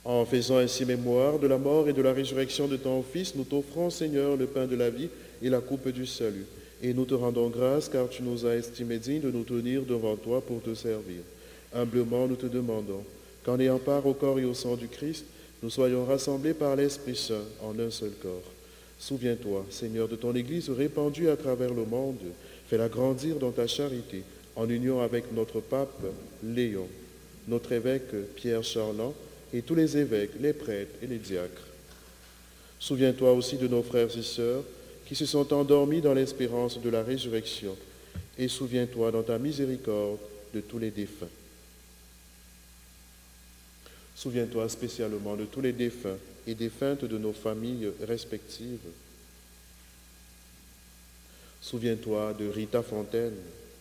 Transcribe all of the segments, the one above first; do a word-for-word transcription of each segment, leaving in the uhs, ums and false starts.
En faisant ainsi mémoire de la mort et de la résurrection de ton Fils, nous t'offrons, Seigneur, le pain de la vie et la coupe du salut. Et nous te rendons grâce car tu nous as estimés dignes de nous tenir devant toi pour te servir. Humblement, nous te demandons qu'en ayant part au corps et au sang du Christ, nous soyons rassemblés par l'Esprit Saint en un seul corps. Souviens-toi, Seigneur, de ton Église répandue à travers le monde. Fais-la grandir dans ta charité, en union avec notre pape Léon, notre évêque Pierre Charland, et tous les évêques, les prêtres et les diacres. Souviens-toi aussi de nos frères et sœurs qui se sont endormis dans l'espérance de la résurrection, et souviens-toi dans ta miséricorde de tous les défunts. Souviens-toi spécialement de tous les défunts et défuntes de nos familles respectives. Souviens-toi de Rita Fontaine,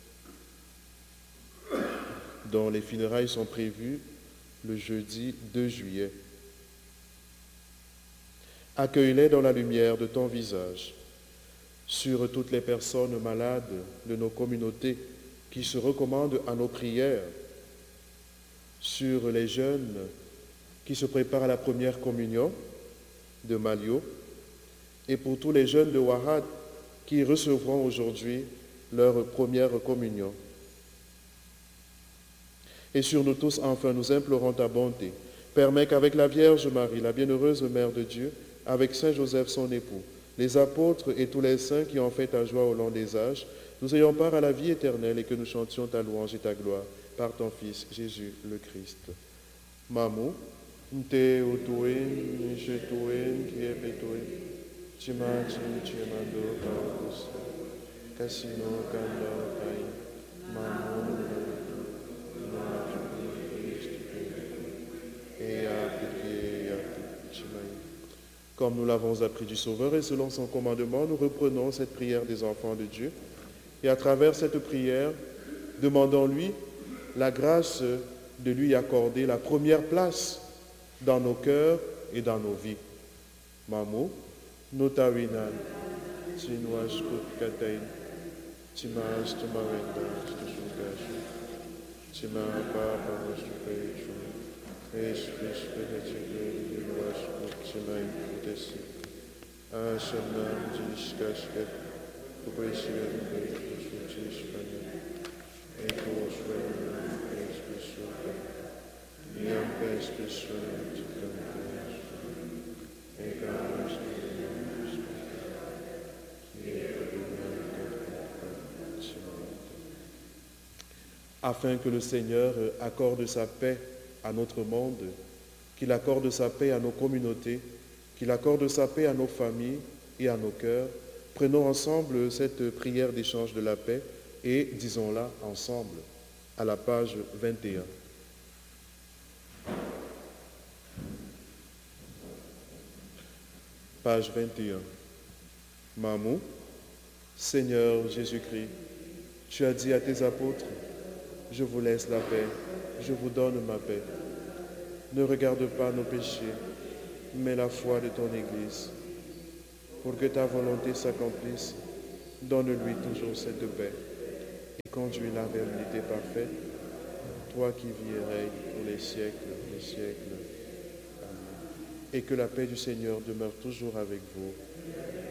dont les funérailles sont prévues le jeudi deux juillet. Accueille-les dans la lumière de ton visage. Sur toutes les personnes malades de nos communautés qui se recommandent à nos prières, sur les jeunes qui se préparent à la première communion de Malio, et pour tous les jeunes de Ouahad qui recevront aujourd'hui leur première communion. Et sur nous tous, enfin, nous implorons ta bonté. Permets qu'avec la Vierge Marie, la bienheureuse Mère de Dieu, avec Saint Joseph son époux, les apôtres et tous les saints qui ont fait ta joie au long des âges, nous ayons part à la vie éternelle et que nous chantions ta louange et ta gloire par ton Fils Jésus le Christ. Mamou, nte utuin, jetuin, kiepetuin, chimachin, chimando, kaus, casino, kanda, kai, mamou, Comme nous l'avons appris du Sauveur et selon son commandement, nous reprenons cette prière des enfants de Dieu. Et à travers cette prière, demandons-lui la grâce de lui accorder la première place dans nos cœurs et dans nos vies. Mamu, notawinan, chinwashkut katain, chimash tumarenda, stushungashu, chimapa pamashupeshu, esh peshpedechigin, washkut chimay putesi, ashanam jishkashket, kupeshigan peshpeshpeshpanya, ekoshvan peshpeshpeshpanya, yam peshpeshpanya, afin que le Seigneur accorde sa paix à notre monde, qu'il accorde sa paix à nos communautés, qu'il accorde sa paix à nos familles et à nos cœurs. Prenons ensemble cette prière d'échange de la paix et disons-la ensemble à la page vingt et un. Page vingt et un. Mamou, Seigneur Jésus-Christ, tu as dit à tes apôtres, je vous laisse la paix, je vous donne ma paix. Ne regarde pas nos péchés, mais la foi de ton Église. Pour que ta volonté s'accomplisse, donne-lui toujours cette paix et conduis-la vers l'unité parfaite, toi qui vis et règnes pour les siècles des siècles. Amen. Et que la paix du Seigneur demeure toujours avec vous.